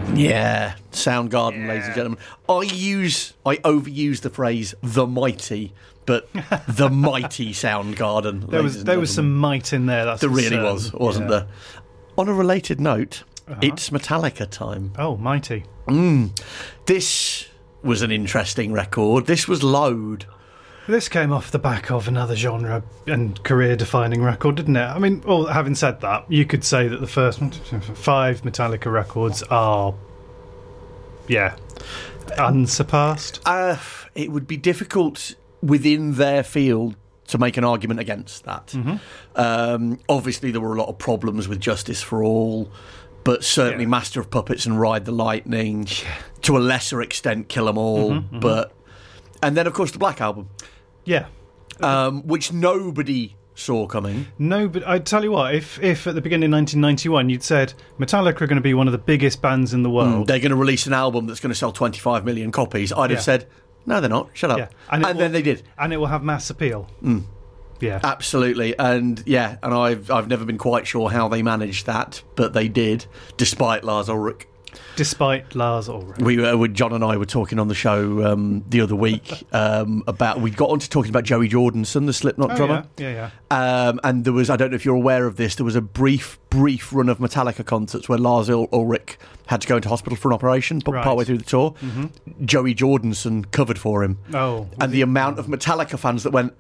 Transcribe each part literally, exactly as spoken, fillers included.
Yeah, Soundgarden, Yeah. ladies and gentlemen. I use, I overuse the phrase "the mighty," but the mighty Soundgarden. There was there was some might in there. That's There for really certain. was, wasn't Yeah. there? On a related note, Uh-huh. it's Metallica time. Oh, mighty. Mm. This was an interesting record. This was Load. This came off the back of another genre and career-defining record, didn't it? I mean, well, having said that, you could say that the first five Metallica records are, yeah, unsurpassed. Uh, it would be difficult within their field to make an argument against that. Mm-hmm. Um, obviously, there were a lot of problems with Justice for All, but certainly Yeah. Master of Puppets and Ride the Lightning, to a lesser extent, Kill 'Em All, Mm-hmm, mm-hmm. but and then of course the Black Album, Yeah. um, which nobody saw coming. No, but I'd tell you what, if, if at the beginning of nineteen ninety-one you'd said Metallica are going to be one of the biggest bands in the world. They're going to release an album that's going to sell twenty-five million copies. I'd Yeah. have said, no, they're not. Shut up. Yeah. And, And it then will- they did. And it will have mass appeal. Mm. Yeah. Absolutely, and yeah, and I've I've never been quite sure how they managed that, but they did, despite Lars Ulrich. Despite Lars Ulrich. We were, we- John and I were talking on the show um, the other week um, about we got on to talking about Joey Jordison, the Slipknot Oh, drummer, yeah, yeah, yeah. um, and there was, I don't know if you're aware of this, there was a brief brief run of Metallica concerts where Lars Ul- Ulrich had to go into hospital for an operation, but Right. partway through the tour, Mm-hmm. Joey Jordison covered for him, Oh. and the amount of Metallica fans that went,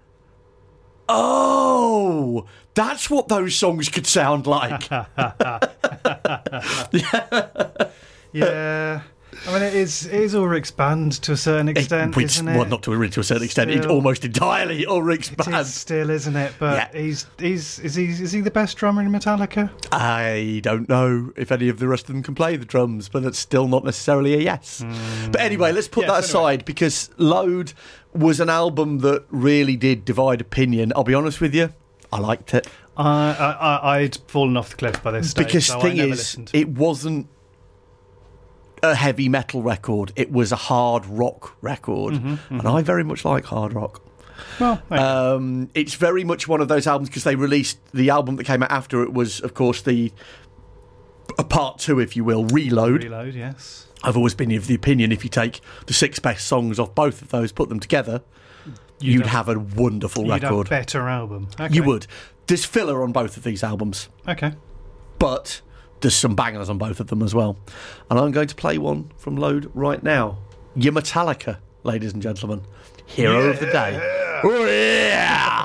oh, that's what those songs could sound like. Yeah. I mean, it is, it is Ulrich's band to a certain extent, Which, isn't it? well, not to really to a certain extent, it's Still- almost entirely Ulrich's It band. is still, isn't it? But Yeah. he's he's is he is he the best drummer in Metallica? I don't know if any of the rest of them can play the drums, but that's still not necessarily a yes. But anyway, let's put Yes, that aside anyway. because Load was an album that really did divide opinion. I'll be honest with you, I liked it. I, I I'd fallen off the cliff by this stage. Because so thing I never is, listened. it wasn't a heavy metal record, it was a hard rock record. Mm-hmm, And I very much like hard rock. well, okay. Um, it's very much one of those albums because they released the album that came out after it was, of course, the a part two, if you will, Reload. Reload, yes. I've always been of the opinion if you take the six best songs off both of those, put them together, you'd, You'd have, a wonderful You'd have a record. better album. Okay. You would. There's filler on both of these albums, Okay. but there's some bangers on both of them as well. And I'm going to play one from Load right now. Your Metallica, ladies and gentlemen. Hero of the day. Oh, yeah!